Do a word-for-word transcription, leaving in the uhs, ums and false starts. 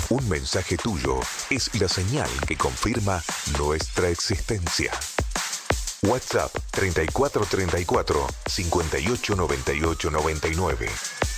Un mensaje tuyo es la señal que confirma nuestra existencia. WhatsApp treinta y cuatro treinta y cuatro, cincuenta y ocho noventa y ocho noventa y nueve.